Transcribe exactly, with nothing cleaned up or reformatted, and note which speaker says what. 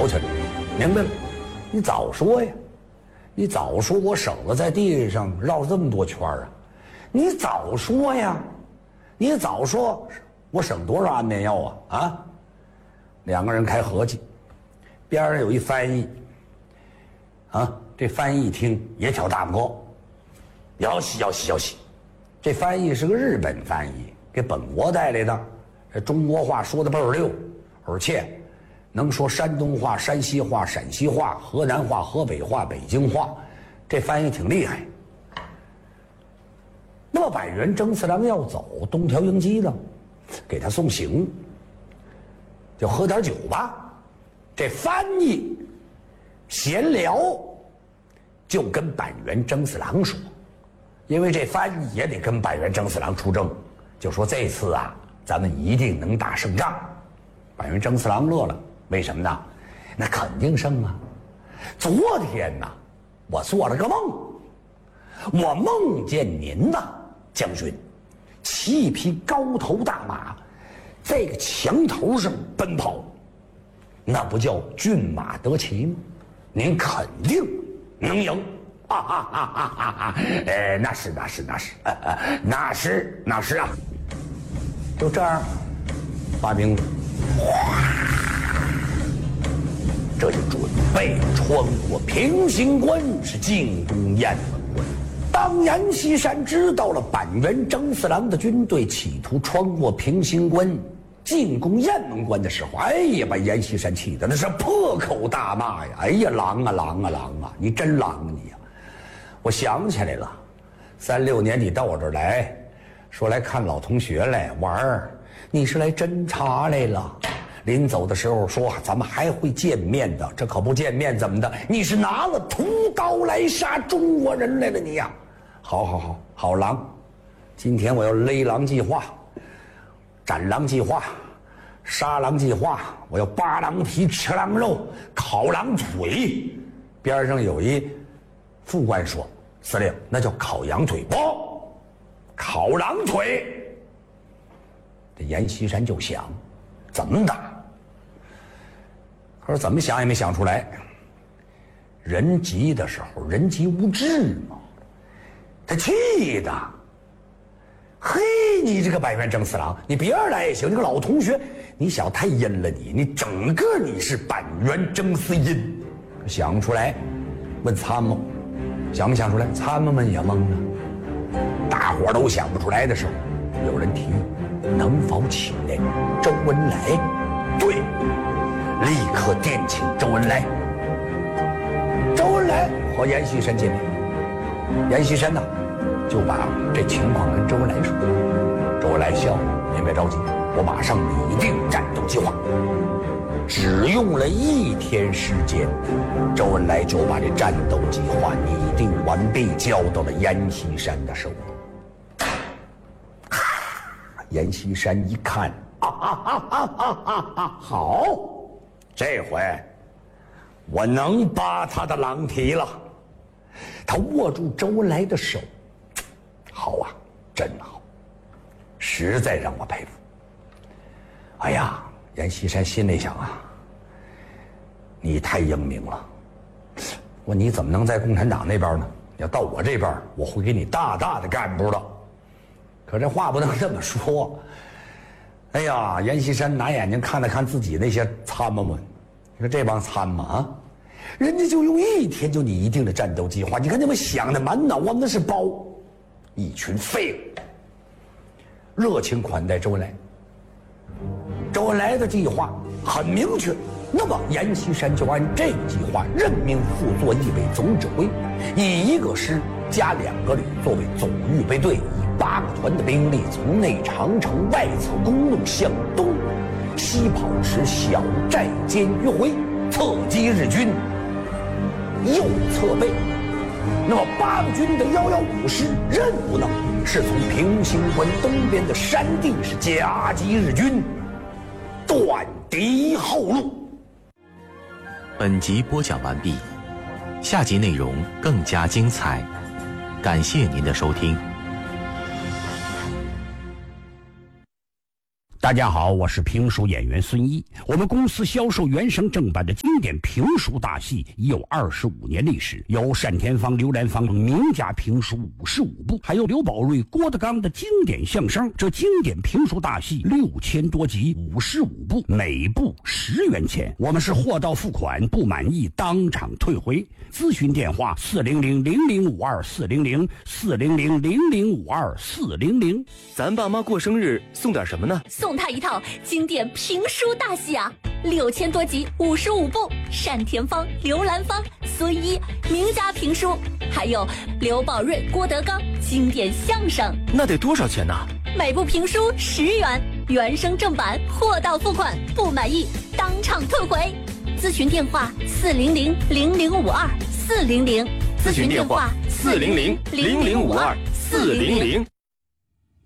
Speaker 1: 聊去了。明白了，你早说呀！你早说，我省得在地上绕这么多圈啊！你早说呀！你早说，我省多少安眠药啊！啊！两个人开合计，边上有一翻译，啊，这翻译一听也挑大拇哥，要洗要洗要洗。这翻译是个日本翻译，给本国带来的，这中国话说的倍儿溜，而且能说山东话、山西话、陕西话、河南话、河北话、北京话，这翻译挺厉害。那么板垣征四郎要走，东条英机呢，给他送行，就喝点酒吧。这翻译闲聊，就跟板垣征四郎说，因为这翻译也得跟板垣征四郎出征，就说这次啊，咱们一定能打胜仗。板垣征四郎乐了，为什么呢？那肯定胜啊！昨天呐，我做了个梦，我梦见您呐，将军，骑一匹高头大马，在个墙头上奔跑，那不叫骏马得骑吗？您肯定能赢！哈哈哈哈哈哈！哎，那是那是那是，呃呃、那是那是啊！就这样，发兵，哗，这就准备穿过平型关，是进攻雁门关。当阎锡山知道了板垣征四郎的军队企图穿过平型关进攻雁门关的时候，哎呀，把阎锡山气的那是破口大骂呀！哎呀，狼啊狼啊狼啊，你真狼啊你呀！我想起来了，三六年你到我这儿来，说来看老同学来玩儿，你是来侦查来了。临走的时候说咱们还会见面的，这可不见面怎么的？你是拿了屠刀来杀中国人来了你呀！好好好好狼，今天我要勒狼计划，斩狼计划，杀狼计划，我要扒狼皮吃狼肉烤狼腿。边上有一副官说，司令那叫烤羊腿，不烤狼腿。这阎锡山就想怎么打，可是怎么想也没想出来。人急的时候人急无智嘛，他气的，嘿，你这个板垣征四郎，你别人来也行，这个老同学，你想太阴了你，你整个你是板垣征四阴。想不出来，问参谋，想没想出来？参谋们也懵了，大伙都想不出来的时候，有人提议，能否请来周恩来？对，立刻电请周恩来。周恩来和阎锡山见面，阎锡山呢就把这情况跟周恩来说。周恩来笑，您别着急，我马上拟定战斗计划。只用了一天时间，周恩来就把这战斗计划拟定完毕，交到了阎锡山的手里。阎锡山一看，啊哈哈哈哈哈！好，这回我能扒他的狼蹄了。他握住周恩来的手，好啊，真好，实在让我佩服。哎呀，阎锡山心里想啊，你太英明了。我你怎么能在共产党那边呢？要到我这边，我会给你大大的干部的。可这话不能这么说。哎呀，阎锡山拿眼睛看了看自己那些参谋们，你说这帮参谋啊，人家就用一天就拟定了战斗计划，你看他们想的满脑啊那是包，一群废物。热情款待周恩来。周恩来的计划很明确，那么阎锡山就按这个计划任命傅作义为总指挥，以一个师加两个旅作为总预备队，以八个团的兵力从内长城外侧公路向东西跑持小寨间迂回，侧击日军右侧背。那么八路军的幺幺五师任务呢，是从平型关东边的山地是夹击日军，断敌后路。
Speaker 2: 本集播讲完毕，下集内容更加精彩，感谢您的收听。
Speaker 1: 大
Speaker 3: 大家好，我是评书演员孙一。我们公司销售原声正版的经典评书大戏已有二十五年历史，有单田芳、刘兰芳名家评书五十五部，还有刘宝瑞、郭德纲的经典相声。这经典评书大戏六千多集，五十五部，每部十元钱。我们是货到付款，不满意当场退回。咨询电话：四零零零零五二四零零四零零零零五二四零零。
Speaker 4: 咱爸妈过生日送点什么呢？
Speaker 5: 送他一套经典评书大戏啊，六千多集，五十五部，单田芳、刘兰芳、孙一名家评书，还有刘宝瑞、郭德纲经典相声。
Speaker 4: 那得多少钱呢？
Speaker 5: 每部评书十元，原声正版，货到付款，不满意当场退回。咨询电话：四零零零零五二四零零。
Speaker 4: 咨询电话：四零零零零五二四零零。